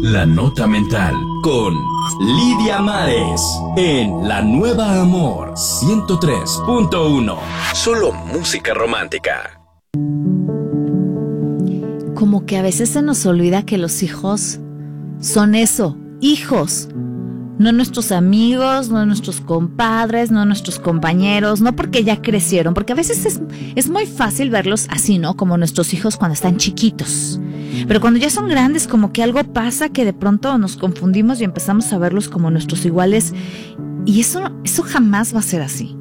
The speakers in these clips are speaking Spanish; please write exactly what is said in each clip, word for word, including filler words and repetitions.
La Nota Mental con Lidia Mares en La Nueva Amor ciento tres punto uno. Solo música romántica. Como que a veces se nos olvida que los hijos son eso, hijos. No nuestros amigos, no nuestros compadres, no nuestros compañeros, no porque ya crecieron, porque a veces es, es muy fácil verlos así, ¿no? Como nuestros hijos cuando están chiquitos. Pero cuando ya son grandes, como que algo pasa que de pronto nos confundimos y empezamos a verlos como nuestros iguales. Y eso, eso jamás va a ser así.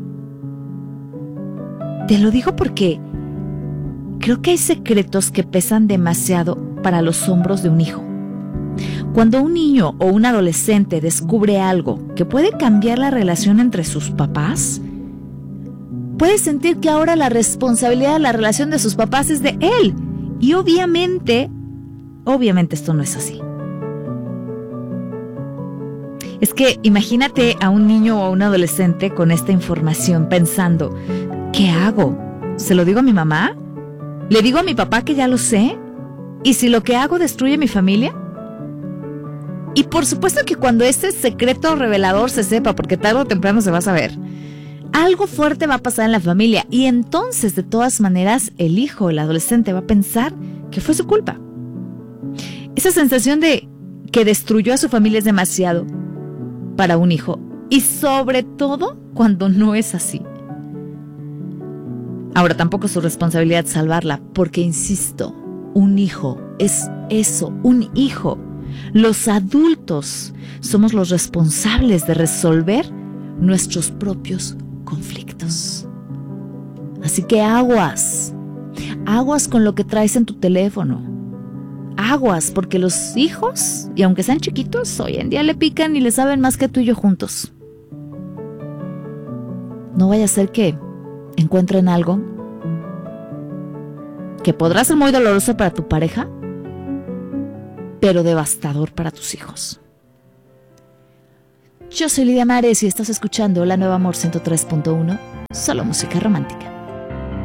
Te lo digo porque creo que hay secretos que pesan demasiado para los hombros de un hijo. Cuando un niño o un adolescente descubre algo que puede cambiar la relación entre sus papás, puede sentir que ahora la responsabilidad de la relación de sus papás es de él. Y obviamente, obviamente esto no es así. Es que imagínate a un niño o a un adolescente con esta información pensando, ¿qué hago? ¿Se lo digo a mi mamá? ¿Le digo a mi papá que ya lo sé? ¿Y si lo que hago destruye mi familia? Y por supuesto que cuando este secreto revelador se sepa, porque tarde o temprano se va a saber, algo fuerte va a pasar en la familia y entonces de todas maneras el hijo, el adolescente va a pensar que fue su culpa. Esa sensación de que destruyó a su familia es demasiado para un hijo y sobre todo cuando no es así. Ahora tampoco es su responsabilidad salvarla porque, insisto, un hijo es eso, un hijo. Los adultos somos los responsables de resolver nuestros propios conflictos. Así que aguas, aguas con lo que traes en tu teléfono. Aguas, porque los hijos, y aunque sean chiquitos, hoy en día le pican y le saben más que tú y yo juntos. No vaya a ser que encuentren algo que podrá ser muy doloroso para tu pareja, pero devastador para tus hijos. Yo soy Lidia Mares y estás escuchando La Nueva Amor ciento tres punto uno, solo música romántica.